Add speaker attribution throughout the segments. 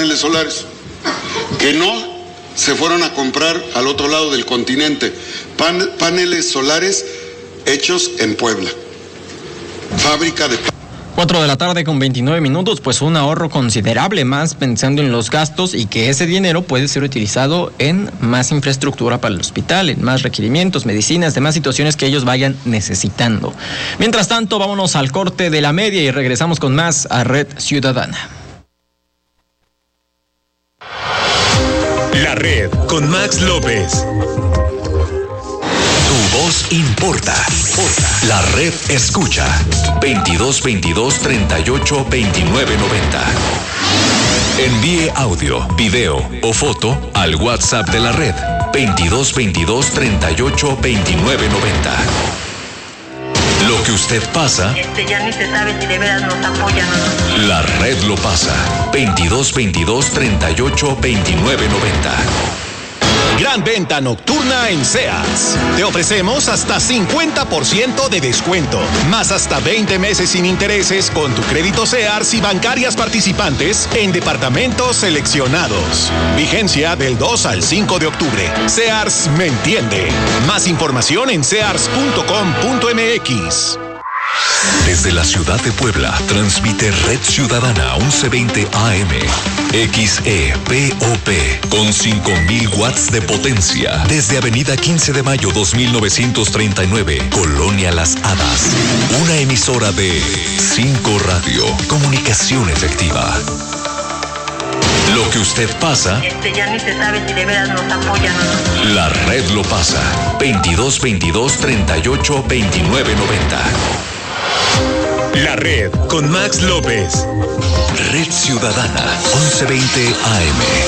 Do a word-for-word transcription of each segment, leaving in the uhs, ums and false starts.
Speaker 1: paneles solares, que no se fueron a comprar al otro lado del continente, Pan, paneles solares hechos en Puebla, fábrica de...
Speaker 2: cuatro de la tarde con veintinueve minutos, pues un ahorro considerable más pensando en los gastos y que ese dinero puede ser utilizado en más infraestructura para el hospital, en más requerimientos, medicinas, demás situaciones que ellos vayan necesitando. Mientras tanto, vámonos al corte de la media y regresamos con más a Red Ciudadana.
Speaker 3: La Red con Max López. Tu voz importa. La Red escucha. veintidós veintidós treinta y ocho veintinueve noventa. Envíe audio, video o foto al WhatsApp de la Red. veintidós veintidós treinta y ocho veintinueve noventa. Lo que usted pasa.
Speaker 4: Este ya ni se sabe si de veras nos apoyan o no.
Speaker 3: La Red lo pasa. veintidós veintidós treinta y ocho veintinueve noventa.
Speaker 5: Gran venta nocturna en Sears. Te ofrecemos hasta cincuenta por ciento de descuento, más hasta veinte meses sin intereses con tu crédito Sears y bancarias participantes en departamentos seleccionados. Vigencia del dos al cinco de octubre. Sears me entiende. Más información en sears punto com punto m x.
Speaker 3: Desde la ciudad de Puebla, transmite Red Ciudadana once veinte A M, X E P O P, con cinco mil watts de potencia. Desde Avenida quince de mayo dos mil novecientos treinta y nueve, Colonia Las Hadas. Una emisora de cinco Radio, comunicación efectiva. Lo que usted pasa.
Speaker 4: Este ya ni se sabe si de veras nos apoyan o no.
Speaker 3: La Red lo pasa. veintidós veintidós treinta y ocho veintinueve noventa. La Red con Max López. Red Ciudadana once veinte A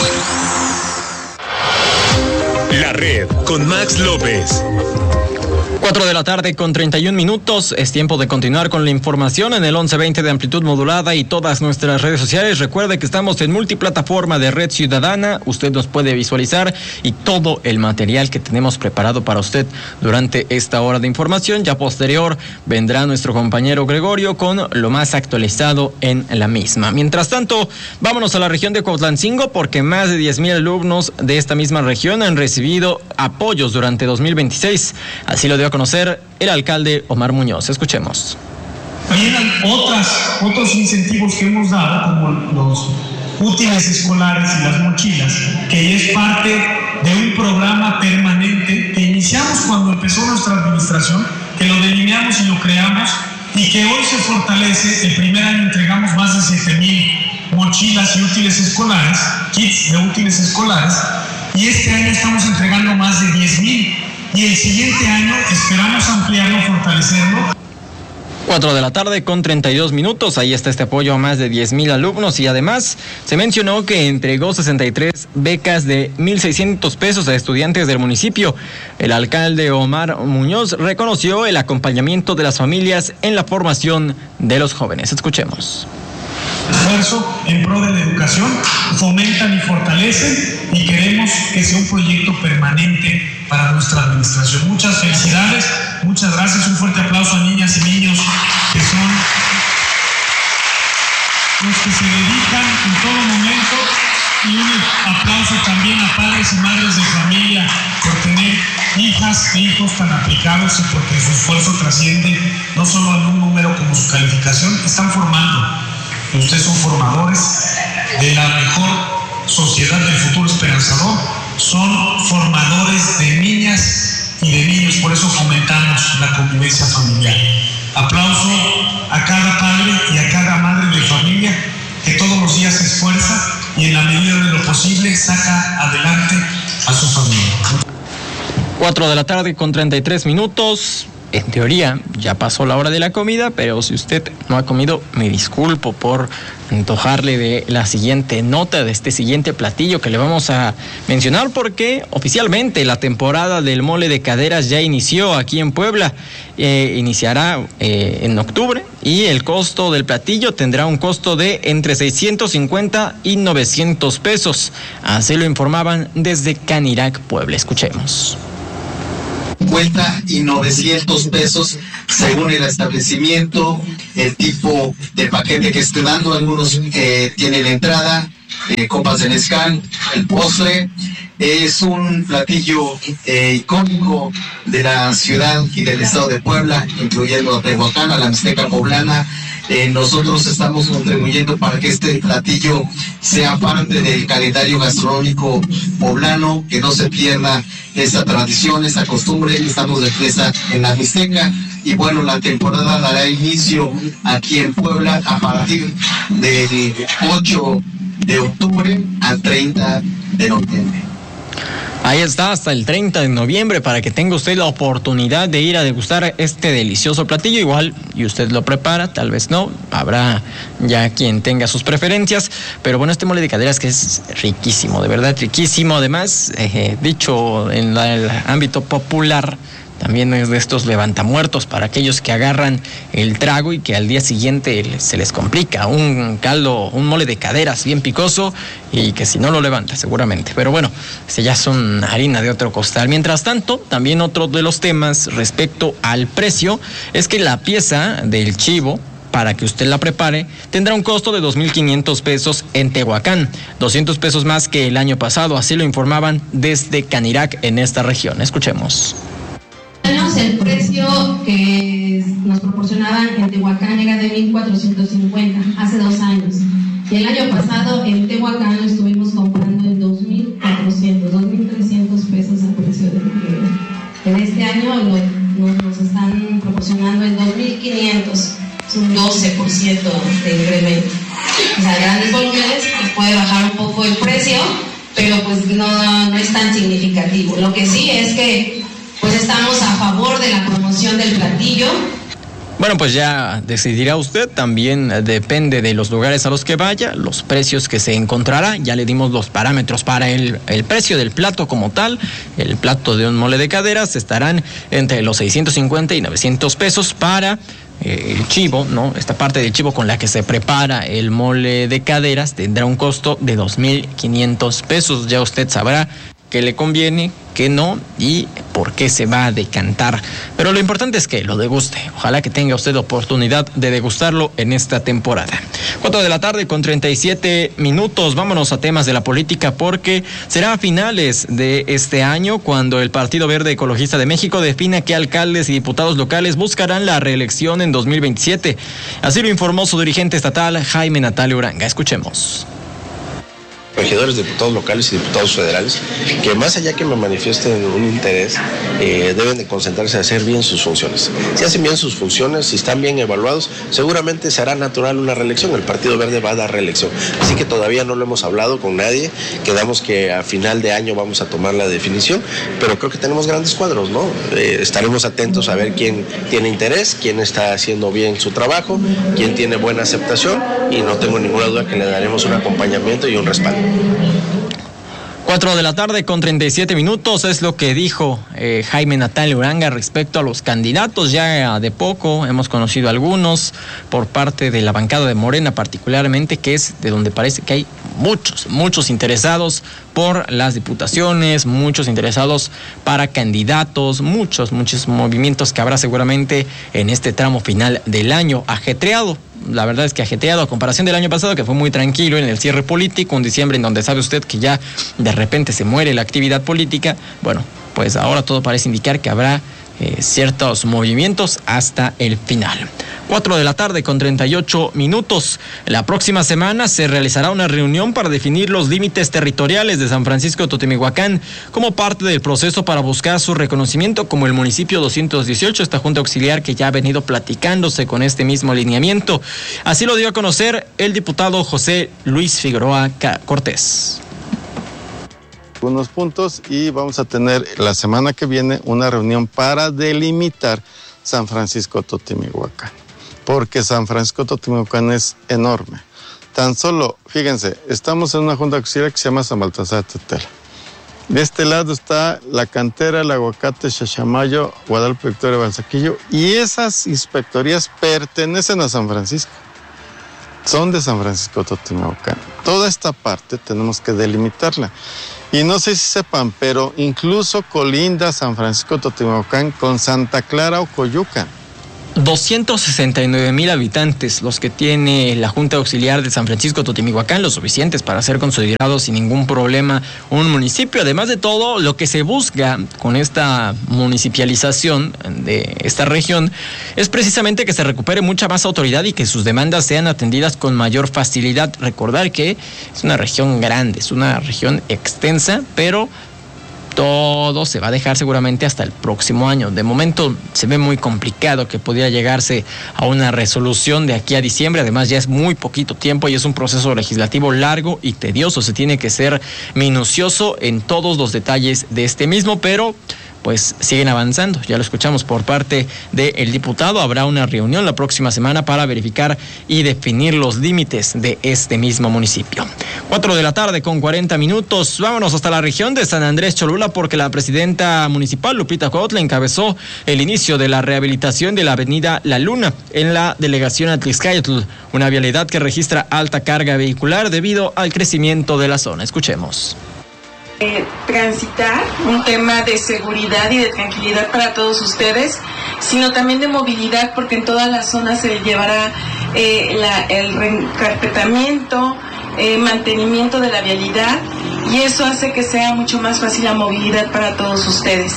Speaker 3: M. La Red con Max López.
Speaker 2: cuatro de la tarde con treinta y un minutos. Es tiempo de continuar con la información en el once veinte de amplitud modulada y todas nuestras redes sociales. Recuerde que estamos en multiplataforma de Red Ciudadana. Usted nos puede visualizar y todo el material que tenemos preparado para usted durante esta hora de información. Ya posterior vendrá nuestro compañero Gregorio con lo más actualizado en la misma. Mientras tanto, vámonos a la región de Cuautlancingo porque más de diez mil alumnos de esta misma región han recibido apoyos durante dos mil veintiséis. Así lo dio a conocer el alcalde Omar Muñoz. Escuchemos.
Speaker 6: También hay otras, otros incentivos que hemos dado, como los útiles escolares y las mochilas, que es parte de un programa permanente que iniciamos cuando empezó nuestra administración, que lo delineamos y lo creamos y que hoy se fortalece. El primer año entregamos más de siete mil mochilas y útiles escolares, kits de útiles escolares, y este año estamos entregando más de diez mil. Y el siguiente año esperamos ampliarlo, fortalecerlo.
Speaker 2: cuatro de la tarde con treinta y dos minutos. Ahí está este apoyo a más de diez mil alumnos y además se mencionó que entregó sesenta y tres becas de mil seiscientos pesos a estudiantes del municipio. El alcalde Omar Muñoz reconoció el acompañamiento de las familias en la formación de los jóvenes. Escuchemos.
Speaker 6: Esfuerzo en pro de la educación, fomentan y fortalecen y queremos que sea un proyecto permanente para nuestra administración. Muchas felicidades, muchas gracias, un fuerte aplauso a niñas y niños que son los que se dedican en todo momento y un aplauso también a padres y madres de familia por tener hijas e hijos tan aplicados y porque su esfuerzo trasciende no solo en un número como su calificación, están formando. Ustedes son formadores de la mejor sociedad del futuro esperanzador, son formadores de niñas y de niños, por eso fomentamos la convivencia familiar. Aplauso a cada padre y a cada madre de familia que todos los días se esfuerza y en la medida de lo posible saca adelante a su familia.
Speaker 2: cuatro de la tarde con treinta y tres minutos. En teoría ya pasó la hora de la comida, pero si usted no ha comido, me disculpo por antojarle de la siguiente nota, de este siguiente platillo que le vamos a mencionar, porque oficialmente la temporada del mole de caderas ya inició aquí en Puebla. Eh, iniciará eh, en octubre y el costo del platillo tendrá un costo de entre seiscientos cincuenta y novecientos pesos. Así lo informaban desde Canirac, Puebla. Escuchemos.
Speaker 7: cincuenta y novecientos pesos según el establecimiento, el tipo de paquete que esté dando. Algunos eh, tienen la entrada, eh, copas de mezcal, el postre. Es un platillo eh, icónico de la ciudad y del estado de Puebla, incluyendo a Tehuacán, a la Mixteca poblana. Eh, nosotros estamos contribuyendo para que este platillo sea parte del calendario gastronómico poblano, que no se pierda esta tradición, esta costumbre. Estamos de fiesta en la Mixteca y bueno, la temporada dará inicio aquí en Puebla a partir del ocho de octubre al treinta de noviembre.
Speaker 2: Ahí está, hasta el treinta de noviembre, para que tenga usted la oportunidad de ir a degustar este delicioso platillo. Igual, y usted lo prepara, tal vez no, habrá ya quien tenga sus preferencias, pero bueno, este mole de caderas que es riquísimo, de verdad riquísimo. Además, eh, dicho en la, el ámbito popular, también es de estos levantamuertos para aquellos que agarran el trago y que al día siguiente se les complica. Un caldo, un mole de caderas bien picoso y que si no lo levanta seguramente. Pero bueno, ese ya son harina de otro costal. Mientras tanto, también otro de los temas respecto al precio es que la pieza del chivo, para que usted la prepare, tendrá un costo de dos mil quinientos pesos en Tehuacán, doscientos pesos más que el año pasado. Así lo informaban desde Canirac en esta región. Escuchemos.
Speaker 8: El precio que nos proporcionaban en Tehuacán era de mil cuatrocientos cincuenta, hace dos años. Y el año pasado en Tehuacán lo estuvimos comprando en dos mil cuatrocientos, dos mil trescientos pesos al precio de increíble. En este año lo, nos, nos están proporcionando en dos mil quinientos, es un doce por ciento de incremento. O sea, grandes volúmenes, pues puede bajar un poco el precio, pero pues no, no es tan significativo. Lo que sí es que pues estamos a favor de la promoción del platillo.
Speaker 2: Bueno, pues ya decidirá usted, también depende de los lugares a los que vaya, los precios que se encontrará. Ya le dimos los parámetros para el, el precio del plato como tal. El plato de un mole de caderas estarán entre los seiscientos cincuenta y novecientos pesos para eh, el chivo, ¿no? Esta parte del chivo con la que se prepara el mole de caderas tendrá un costo de dos mil quinientos pesos. Ya usted sabrá qué le conviene, qué no y por qué se va a decantar. Pero lo importante es que lo deguste. Ojalá que tenga usted la oportunidad de degustarlo en esta temporada. Cuatro de la tarde con treinta y siete minutos. Vámonos a temas de la política, porque será a finales de este año cuando el Partido Verde Ecologista de México defina qué alcaldes y diputados locales buscarán la reelección en dos mil veintisiete. Así lo informó su dirigente estatal, Jaime Natalio Uranga. Escuchemos.
Speaker 9: Regidores, diputados locales y diputados federales, que más allá que me manifiesten un interés, eh, deben de concentrarse a hacer bien sus funciones. Si hacen bien sus funciones, si están bien evaluados, seguramente será natural una reelección. El Partido Verde va a dar reelección. Así que todavía no lo hemos hablado con nadie. Quedamos que a final de año vamos a tomar la definición, pero creo que tenemos grandes cuadros, ¿no? Eh, estaremos atentos a ver quién tiene interés, quién está haciendo bien su trabajo, quién tiene buena aceptación, y no tengo ninguna duda que le daremos un acompañamiento y un respaldo.
Speaker 2: Cuatro de la tarde con treinta y siete minutos es lo que dijo eh, Jaime Natalio Uranga respecto a los candidatos. Ya de poco hemos conocido algunos por parte de la bancada de Morena particularmente, que es de donde parece que hay muchos, muchos interesados por las diputaciones, muchos interesados para candidatos, muchos, muchos movimientos que habrá seguramente en este tramo final del año ajetreado. La verdad es que ajetreado a comparación del año pasado, que fue muy tranquilo en el cierre político, un diciembre en donde sabe usted que ya de repente se muere la actividad política. Bueno, pues ahora todo parece indicar que habrá eh, ciertos movimientos hasta el final. Cuatro de la tarde con treinta y ocho minutos. La próxima semana se realizará una reunión para definir los límites territoriales de San Francisco Totemihuacán como parte del proceso para buscar su reconocimiento como el municipio doscientos dieciocho, esta junta auxiliar que ya ha venido platicándose con este mismo lineamiento. Así lo dio a conocer el diputado José Luis Figueroa Cortés.
Speaker 10: Algunos puntos, y vamos a tener la semana que viene una reunión para delimitar San Francisco Totemihuacán, porque San Francisco Totemihuacán es enorme. Tan solo, fíjense, estamos en una junta auxiliar que se llama San Baltasar Tetela. De este lado está la cantera, el aguacate, Chachamayo, Guadalupe Victoria, Balsaquillo, y esas inspectorías pertenecen a San Francisco. Son de San Francisco Totemihuacán. Toda esta parte tenemos que delimitarla. Y no sé si sepan, pero incluso colinda San Francisco Totemihuacán con Santa Clara o Coyuca.
Speaker 2: doscientos sesenta y nueve mil habitantes los que tiene la Junta Auxiliar de San Francisco Totimihuacán, lo suficientes para ser considerado sin ningún problema un municipio. Además de todo, lo que se busca con esta municipalización de esta región es precisamente que se recupere mucha más autoridad y que sus demandas sean atendidas con mayor facilidad. Recordar que es una región grande, es una región extensa, pero todo se va a dejar seguramente hasta el próximo año. De momento se ve muy complicado que pudiera llegarse a una resolución de aquí a diciembre. Además ya es muy poquito tiempo y es un proceso legislativo largo y tedioso. Se tiene que ser minucioso en todos los detalles de este mismo, pero pues siguen avanzando. Ya lo escuchamos por parte del diputado. Habrá una reunión la próxima semana para verificar y definir los límites de este mismo municipio. Cuatro de la tarde con cuarenta minutos. Vámonos hasta la región de San Andrés Cholula porque la presidenta municipal Lupita Cuautla encabezó el inicio de la rehabilitación de la avenida La Luna en la delegación Atlixcáyotl, una vialidad que registra alta carga vehicular debido al crecimiento de la zona. Escuchemos.
Speaker 11: Eh, transitar, un tema de seguridad y de tranquilidad para todos ustedes, sino también de movilidad, porque en toda la zona se llevará eh, la, el recarpetamiento, eh, mantenimiento de la vialidad, y eso hace que sea mucho más fácil la movilidad para todos ustedes.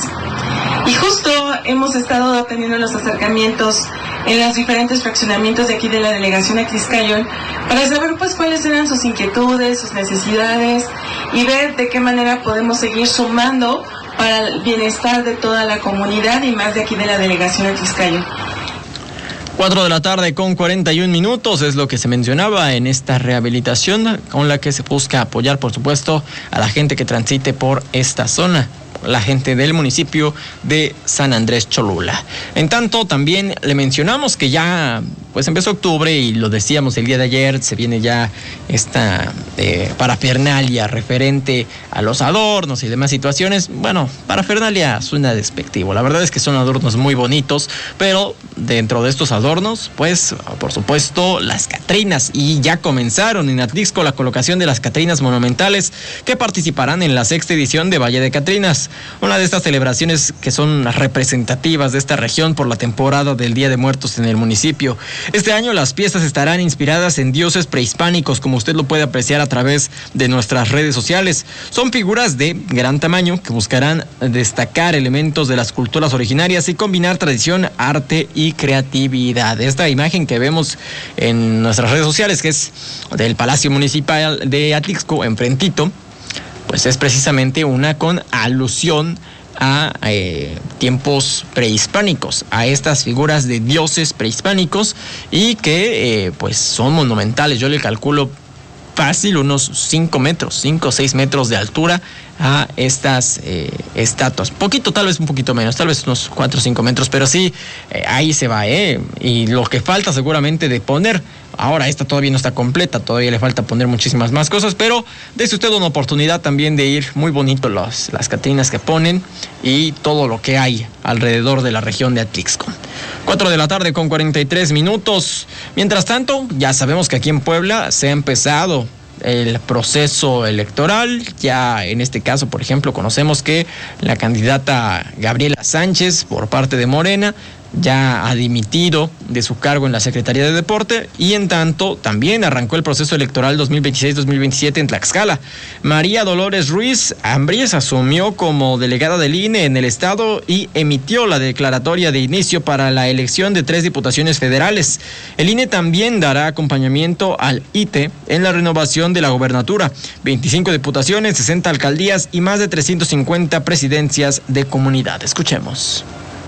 Speaker 11: Y justo hemos estado teniendo los acercamientos en los diferentes fraccionamientos de aquí de la delegación Atlixcáyotl para saber pues cuáles eran sus inquietudes, sus necesidades y ver de qué manera podemos seguir sumando para el bienestar de toda la comunidad y más de aquí de la delegación Atlixcáyotl.
Speaker 2: Cuatro de la tarde con cuarenta y un minutos es lo que se mencionaba en esta rehabilitación con la que se busca apoyar, por supuesto, a la gente que transite por esta zona, la gente del municipio de San Andrés Cholula. En tanto, también le mencionamos que ya pues empezó octubre y lo decíamos el día de ayer, se viene ya esta eh, parafernalia referente a los adornos y demás situaciones. Bueno, parafernalia suena despectivo, la verdad es que son adornos muy bonitos, pero dentro de estos adornos, pues por supuesto las catrinas, y ya comenzaron en Atlixco la colocación de las catrinas monumentales que participarán en la sexta edición de Valle de Catrinas, una de estas celebraciones que son representativas de esta región por la temporada del Día de Muertos en el municipio. Este año las piezas estarán inspiradas en dioses prehispánicos, como usted lo puede apreciar a través de nuestras redes sociales. Son figuras de gran tamaño que buscarán destacar elementos de las culturas originarias y combinar tradición, arte y creatividad. Esta imagen que vemos en nuestras redes sociales, que es del Palacio Municipal de Atlixco, enfrentito, pues es precisamente una con alusión a eh, tiempos prehispánicos, a estas figuras de dioses prehispánicos y que eh, pues son monumentales. Yo le calculo fácil unos cinco metros, cinco o seis metros de altura a estas eh, estatuas. Poquito, tal vez un poquito menos, tal vez unos cuatro o cinco metros, pero sí, eh, ahí se va, ¿eh? Y lo que falta seguramente de poner, ahora esta todavía no está completa, todavía le falta poner muchísimas más cosas, pero dése usted una oportunidad también de ir, muy bonito los, las catrinas que ponen y todo lo que hay alrededor de la región de Atlixco. Cuatro de la tarde con cuarenta y tres minutos. Mientras tanto, ya sabemos que aquí en Puebla se ha empezado el proceso electoral. Ya en este caso, por ejemplo, conocemos que la candidata Gabriela Sánchez, por parte de Morena, ya ha dimitido de su cargo en la Secretaría de Deporte, y en tanto también arrancó el proceso electoral dos mil veintiséis dos mil veintisiete en Tlaxcala. María Dolores Ruiz Ambríez asumió como delegada del I N E en el estado y emitió la declaratoria de inicio para la elección de tres diputaciones federales. El I N E también dará acompañamiento al I T E en la renovación de la gobernatura, veinticinco diputaciones, sesenta alcaldías y más de trescientas cincuenta presidencias de comunidad. Escuchemos.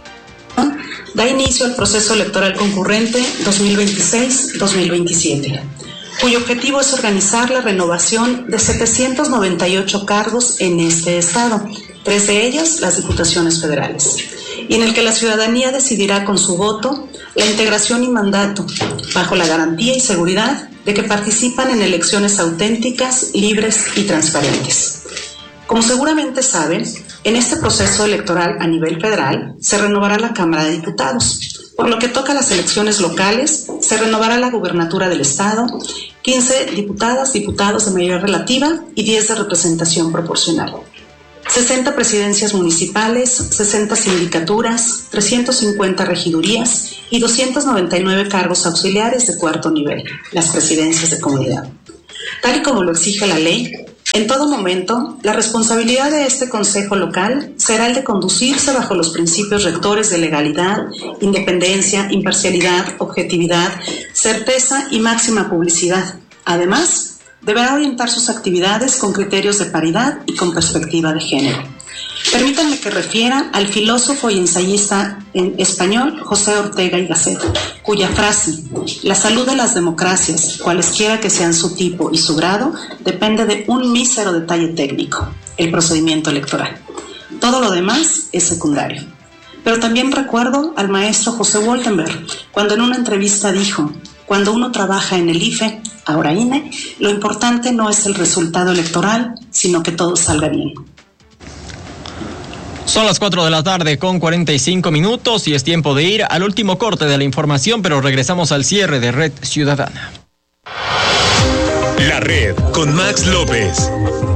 Speaker 12: Da inicio al proceso electoral concurrente dos mil veintiséis dos mil veintisiete, cuyo objetivo es organizar la renovación de setecientos noventa y ocho cargos en este estado, tres de ellas las diputaciones federales, y en el que la ciudadanía decidirá con su voto la integración y mandato, bajo la garantía y seguridad de que participan en elecciones auténticas, libres y transparentes. Como seguramente saben, en este proceso electoral a nivel federal se renovará la Cámara de Diputados. Por lo que toca a las elecciones locales, se renovará la gubernatura del estado, quince diputadas, diputados de mayoría relativa y diez de representación proporcional. sesenta presidencias municipales, sesenta sindicaturas, trescientas cincuenta regidurías y doscientos noventa y nueve cargos auxiliares de cuarto nivel, las presidencias de comunidad. Tal y como lo exige la ley, en todo momento, la responsabilidad de este Consejo Local será el de conducirse bajo los principios rectores de legalidad, independencia, imparcialidad, objetividad, certeza y máxima publicidad. Además, deberá orientar sus actividades con criterios de paridad y con perspectiva de género. Permítanme que refiera al filósofo y ensayista en español José Ortega y Gasset, cuya frase, la salud de las democracias, cualesquiera que sean su tipo y su grado, depende de un mísero detalle técnico, el procedimiento electoral. Todo lo demás es secundario. Pero también recuerdo al maestro José Woltenberg, cuando en una entrevista dijo, cuando uno trabaja en el I F E, ahora I N E, lo importante no es el resultado electoral, sino que todo salga bien.
Speaker 2: Son las cuatro de la tarde con cuarenta y cinco minutos y es tiempo de ir al último corte de la información, pero regresamos al cierre de Red Ciudadana.
Speaker 5: La Red con Max López.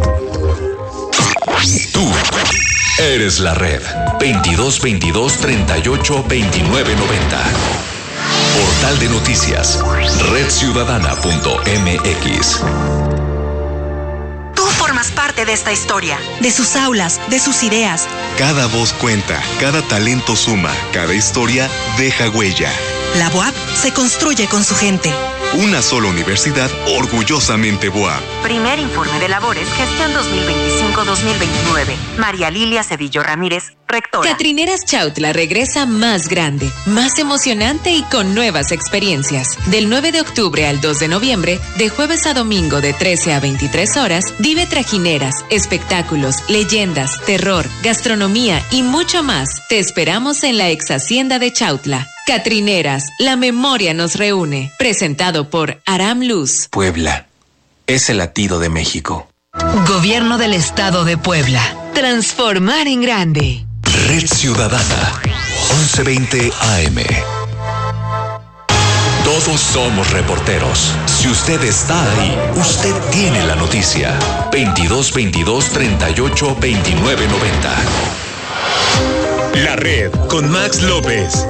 Speaker 3: Tú eres la Red. veintidós veintidós treinta y ocho veintinueve noventa. Portal de noticias. red ciudadana punto m x.
Speaker 13: Tú formas parte de esta historia, de sus aulas, de sus ideas.
Speaker 14: Cada voz cuenta, cada talento suma, cada historia deja huella.
Speaker 13: La B O A P se construye con su gente.
Speaker 14: Una sola universidad orgullosamente B O A P.
Speaker 13: Primer informe de labores, gestión dos mil veinticinco dos mil veintinueve. María Lilia Cedillo Ramírez, rectora.
Speaker 15: Catrineras Chautla regresa más grande, más emocionante y con nuevas experiencias. Del nueve de octubre al dos de noviembre, de jueves a domingo de trece a veintitrés horas, vive trajineras, espectáculos, leyendas, terror, gastronomía y mucho más. Te esperamos en la ex hacienda de Chautla. Catrineras, la memoria nos reúne. Presentado por Aram Luz.
Speaker 16: Puebla es el latido de México.
Speaker 15: Gobierno del Estado de Puebla. Transformar en grande.
Speaker 3: Red Ciudadana, once veinte A M. Todos somos reporteros. Si usted está ahí, usted tiene la noticia. veintidós veintidós treinta y ocho veintinueve noventa.
Speaker 5: La Red con Max López.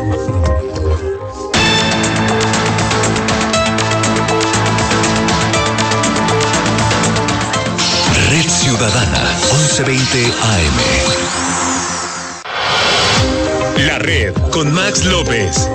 Speaker 3: Red Ciudadana, once veinte A M.
Speaker 5: La Red con Max López.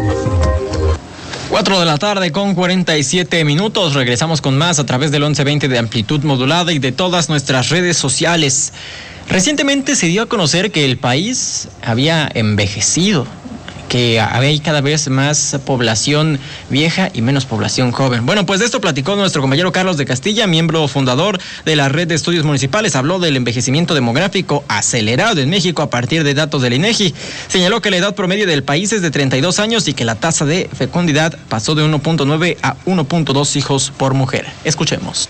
Speaker 2: cuatro de la tarde con cuarenta y siete minutos. Regresamos con más a través del once veinte de amplitud modulada y de todas nuestras redes sociales. Recientemente se dio a conocer que el país había envejecido, que hay cada vez más población vieja y menos población joven. Bueno, pues de esto platicó nuestro compañero Carlos de Castilla, miembro fundador de la Red de Estudios Municipales. Habló del envejecimiento demográfico acelerado en México a partir de datos del INEGI. Señaló que la edad promedio del país es de treinta y dos años y que la tasa de fecundidad pasó de uno punto nueve a uno punto dos hijos por mujer. Escuchemos.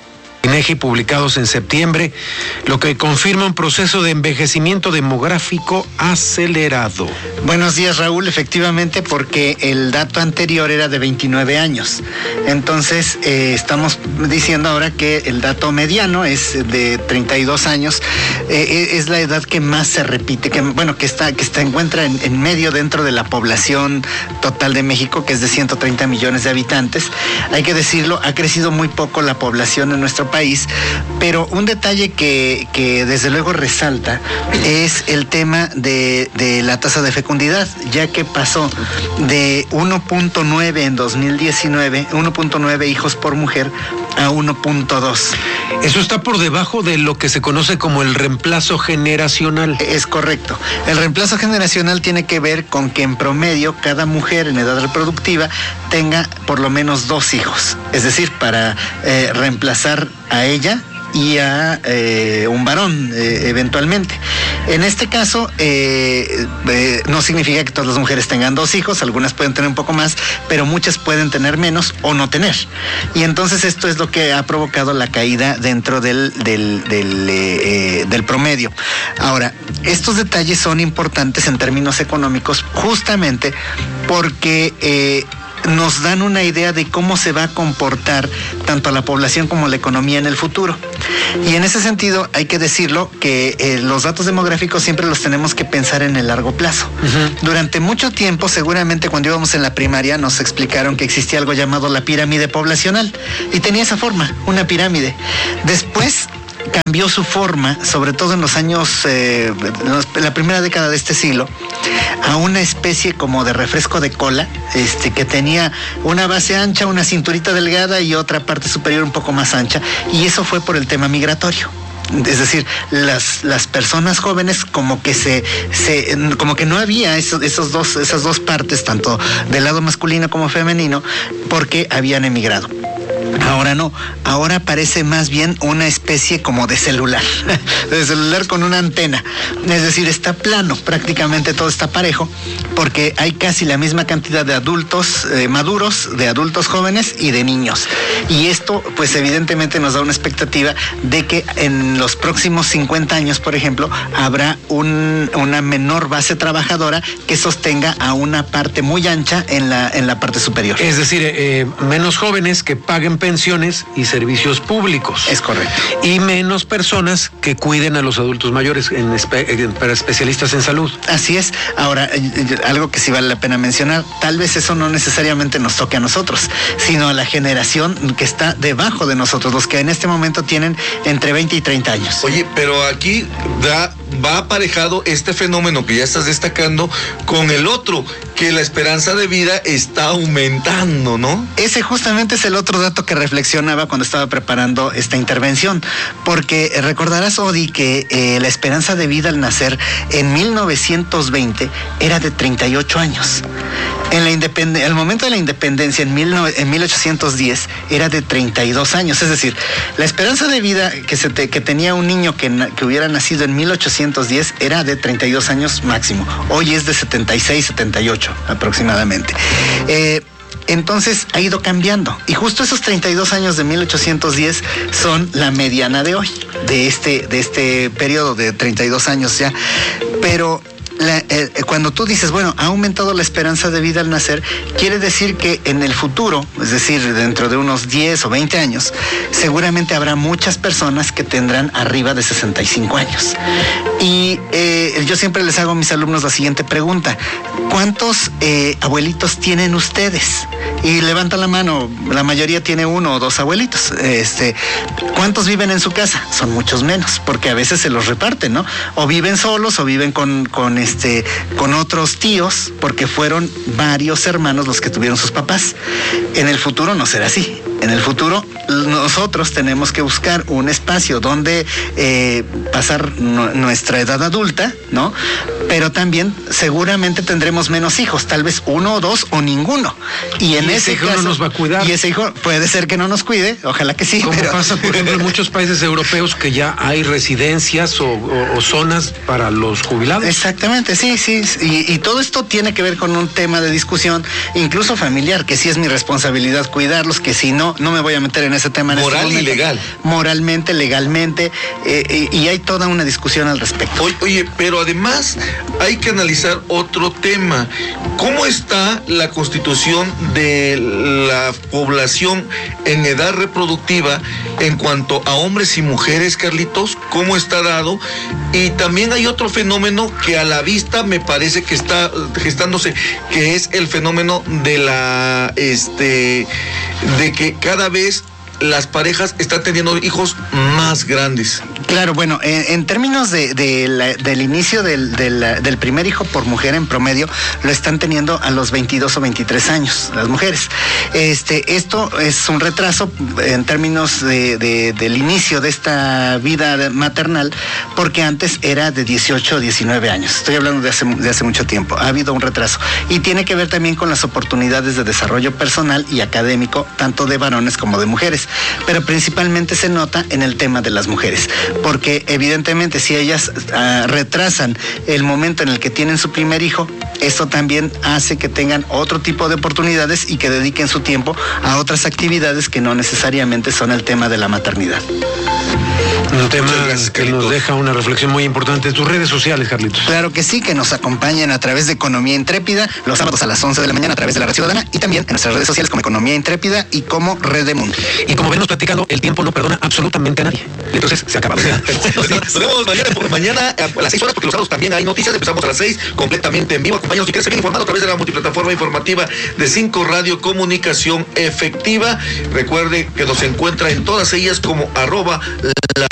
Speaker 17: INEGI publicados en septiembre, lo que confirma un proceso de envejecimiento demográfico acelerado.
Speaker 18: Buenos días, Raúl. Efectivamente, porque el dato anterior era de veintinueve años. Entonces, eh, estamos diciendo ahora que el dato mediano es de treinta y dos años. Eh, es la edad que más se repite, que bueno, que está, que está encuentra en, en medio dentro de la población total de México, que es de ciento treinta millones de habitantes. Hay que decirlo, ha crecido muy poco la población en nuestro país. país, pero un detalle que, que desde luego resalta es el tema de, de la tasa de fecundidad, ya que pasó de uno punto nueve en dos mil diecinueve, uno punto nueve hijos por mujer, a uno punto dos.
Speaker 17: Eso está por debajo de lo que se conoce como el reemplazo generacional.
Speaker 18: Es correcto. El reemplazo generacional tiene que ver con que en promedio cada mujer en edad reproductiva tenga por lo menos dos hijos. Es decir, para eh, reemplazar a ella y a eh, un varón eh, eventualmente. En este caso, eh, eh, no significa que todas las mujeres tengan dos hijos, algunas pueden tener un poco más, pero muchas pueden tener menos o no tener. Y entonces esto es lo que ha provocado la caída dentro del, del, del, eh, eh, del promedio. Ahora, estos detalles son importantes en términos económicos justamente porque... Eh, nos dan una idea de cómo se va a comportar tanto la población como la economía en el futuro. Y en ese sentido hay que decirlo que eh, los datos demográficos siempre los tenemos que pensar en el largo plazo. Uh-huh. Durante mucho tiempo, seguramente cuando íbamos en la primaria, nos explicaron que existía algo llamado la pirámide poblacional y tenía esa forma, una pirámide. Después cambió su forma, sobre todo en los años, eh, la primera década de este siglo, a una especie como de refresco de cola, este, que tenía una base ancha, una cinturita delgada y otra parte superior un poco más ancha, y eso fue por el tema migratorio. Es decir, las, las personas jóvenes como que se, se como que no había esos, esos dos, esas dos partes, tanto del lado masculino como femenino, porque habían emigrado. Ahora no, ahora parece más bien una especie como de celular, de celular con una antena. Es decir, está plano, prácticamente todo está parejo, porque hay casi la misma cantidad de adultos eh, maduros, de adultos jóvenes y de niños. Y esto, pues evidentemente nos da una expectativa de que en los próximos cincuenta años, por ejemplo, habrá un, una menor base trabajadora que sostenga a una parte muy ancha en la, en la parte superior.
Speaker 17: Es decir, eh, menos jóvenes que paguen pensiones y servicios públicos.
Speaker 18: Es correcto.
Speaker 17: Y menos personas que cuiden a los adultos mayores, en espe- en, para especialistas en salud.
Speaker 18: Así es. Ahora, algo que sí vale la pena mencionar, tal vez eso no necesariamente nos toque a nosotros, sino a la generación que está debajo de nosotros, los que en este momento tienen entre veinte y treinta años.
Speaker 19: Oye, pero aquí da, va aparejado este fenómeno que ya estás destacando con el otro, que la esperanza de vida está aumentando, ¿no?
Speaker 18: Ese justamente es el otro dato que reflexionaba cuando estaba preparando esta intervención, porque recordarás, Odi, que eh, la esperanza de vida al nacer en mil novecientos veinte era de treinta y ocho años. En la independ- el momento de la independencia, en, mil no- en mil ochocientos diez, era de treinta y dos años. Es decir, la esperanza de vida que, se te- que tenía un niño que, na- que hubiera nacido en mil ochocientos diez era de treinta y dos años máximo. Hoy es de setenta y seis, setenta y ocho aproximadamente. Eh, Entonces ha ido cambiando, y justo esos treinta y dos años de mil ochocientos diez son la mediana de hoy, de este, de este periodo de treinta y dos años ya. Pero La, eh, cuando tú dices, bueno, ha aumentado la esperanza de vida al nacer, quiere decir que en el futuro, es decir, dentro de unos diez o veinte años, seguramente habrá muchas personas que tendrán arriba de sesenta y cinco años. Y eh, yo siempre les hago a mis alumnos la siguiente pregunta: ¿cuántos eh, abuelitos tienen ustedes? Y levanta la mano, la mayoría tiene uno o dos abuelitos. Este, ¿cuántos viven en su casa? Son muchos menos, porque a veces se los reparten, ¿no? O viven solos o viven con, con Este, con otros tíos, porque fueron varios hermanos los que tuvieron sus papás. En el futuro no será así. En el futuro nosotros tenemos que buscar un espacio donde eh, pasar no, nuestra edad adulta, ¿no? Pero también seguramente tendremos menos hijos, tal vez uno o dos o ninguno. Y en
Speaker 17: y
Speaker 18: ese,
Speaker 17: ese hijo
Speaker 18: caso,
Speaker 17: no nos va a cuidar.
Speaker 18: Y ese hijo puede ser que no nos cuide, ojalá que sí.
Speaker 17: Como
Speaker 18: pero...
Speaker 17: pasa, por ejemplo, en muchos países europeos que ya hay residencias o, o, o zonas para los jubilados.
Speaker 18: Exactamente, sí, sí. Y, y todo esto tiene que ver con un tema de discusión, incluso familiar, que sí es mi responsabilidad cuidarlos, que si no, no me voy a meter en ese tema. En
Speaker 19: Moral
Speaker 18: este
Speaker 19: y legal.
Speaker 18: Moralmente, legalmente, eh, y, y hay toda una discusión al respecto.
Speaker 19: Oye, oye, pero además hay que analizar otro tema. ¿Cómo está la constitución de la población en edad reproductiva en cuanto a hombres y mujeres, Carlitos? ¿Cómo está dado? Y también hay otro fenómeno que a la vista me parece que está gestándose, que es el fenómeno de la, este, de que cada vez las parejas están teniendo hijos más grandes.
Speaker 18: Claro, bueno, en, en términos de, de la, del inicio del, del, del primer hijo por mujer en promedio, lo están teniendo a los veintidós o veintitrés años, las mujeres. Este, esto es un retraso en términos de, de, del inicio de esta vida maternal, porque antes era de dieciocho o diecinueve años. Estoy hablando de hace, de hace mucho tiempo. Ha habido un retraso. Y tiene que ver también con las oportunidades de desarrollo personal y académico, tanto de varones como de mujeres. Pero principalmente se nota en el tema de las mujeres, porque evidentemente si ellas uh, retrasan el momento en el que tienen su primer hijo, esto también hace que tengan otro tipo de oportunidades y que dediquen su tiempo a otras actividades que no necesariamente son el tema de la maternidad.
Speaker 17: Un tema gracias, que nos deja una reflexión muy importante. Tus redes sociales, Carlitos.
Speaker 18: Claro que sí, que nos acompañen a través de Economía Intrépida los sábados a las once de la mañana a través de la Red Ciudadana y también en nuestras redes sociales como Economía Intrépida y como Red de Mundo.
Speaker 17: Y como venimos platicando, el tiempo no perdona absolutamente a nadie. Entonces se acaba.
Speaker 19: Nos vemos mañana por mañana a las seis horas, porque los sábados también hay noticias. Empezamos a las seis, completamente en vivo. Acompáñanos si quieres seguir informado a través de la multiplataforma informativa de Cinco Radio Comunicación Efectiva. Recuerde que nos encuentra en todas ellas como arroba la...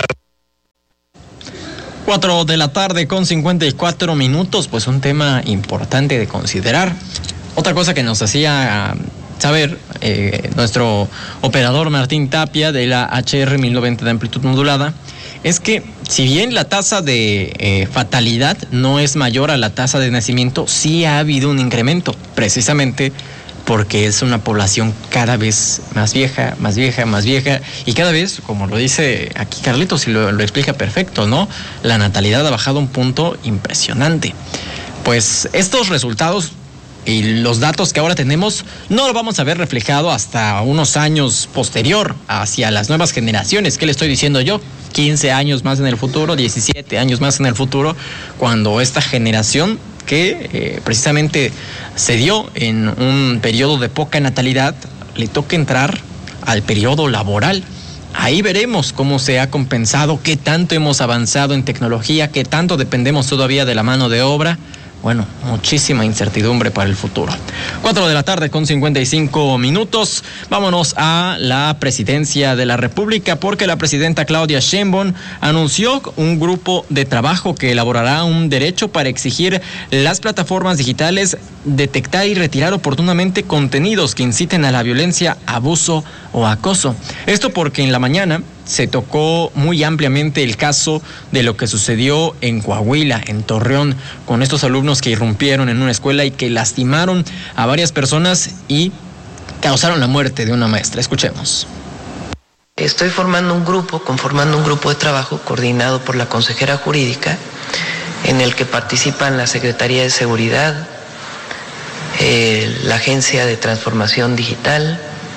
Speaker 2: Cuatro de la tarde con cincuenta y cuatro minutos, pues un tema importante de considerar. Otra cosa que nos hacía saber eh, nuestro operador Martín Tapia de la H R mil noventa de amplitud modulada es que si bien la tasa de eh, fatalidad no es mayor a la tasa de nacimiento, sí ha habido un incremento, precisamente porque es una población cada vez más vieja, más vieja, más vieja, y cada vez, como lo dice aquí Carlitos, y lo, lo explica perfecto, ¿no? La natalidad ha bajado a un punto impresionante. Pues estos resultados y los datos que ahora tenemos no lo vamos a ver reflejado hasta unos años posterior, hacia las nuevas generaciones. ¿Qué le estoy diciendo yo? quince años más en el futuro, diecisiete años más en el futuro, cuando esta generación que eh, precisamente se dio en un periodo de poca natalidad, le toca entrar al periodo laboral. Ahí veremos cómo se ha compensado, qué tanto hemos avanzado en tecnología, qué tanto dependemos todavía de la mano de obra. Bueno, muchísima incertidumbre para el futuro. Cuatro de la tarde con cincuenta y cinco minutos. Vámonos a la presidencia de la República, porque la presidenta Claudia Sheinbaum anunció un grupo de trabajo que elaborará un derecho para exigir las plataformas digitales detectar y retirar oportunamente contenidos que inciten a la violencia, abuso o acoso. Esto porque en la mañana se tocó muy ampliamente el caso de lo que sucedió en Coahuila, en Torreón, con estos alumnos que irrumpieron en una escuela y que lastimaron a varias personas y causaron la muerte de una maestra. Escuchemos.
Speaker 20: Estoy formando un grupo, conformando un grupo de trabajo coordinado por la consejera jurídica, en el que participan la Secretaría de Seguridad, eh, la Agencia de Transformación Digital.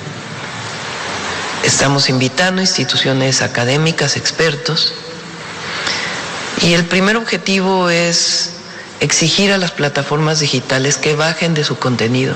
Speaker 20: Estamos invitando instituciones académicas, expertos, y el primer objetivo es exigir a las plataformas digitales que bajen de su contenido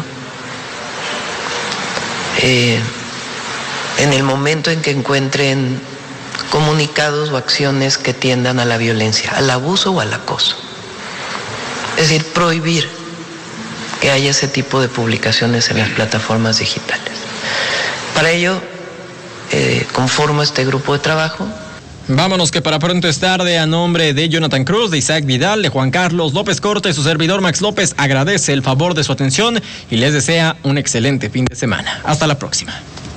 Speaker 20: eh, en el momento en que encuentren comunicados o acciones que tiendan a la violencia, al abuso o al acoso. Es decir, prohibir que haya ese tipo de publicaciones en las plataformas digitales. Para ello, Eh, conformo este grupo de trabajo.
Speaker 2: Vámonos, que para pronto es tarde. A nombre de Jonathan Cruz, de Isaac Vidal, de Juan Carlos López Corte, su servidor Max López agradece el favor de su atención y les desea un excelente fin de semana. Hasta la próxima.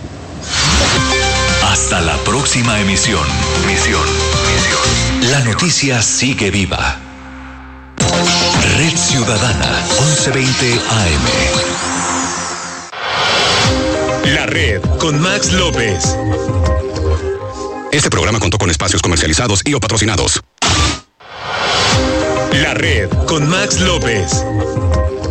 Speaker 3: Hasta la próxima emisión. Misión. Misión. La noticia sigue viva. Red Ciudadana, once veinte A M.
Speaker 21: La Red con Max López. Este programa contó con espacios comercializados y o patrocinados. La Red con Max López.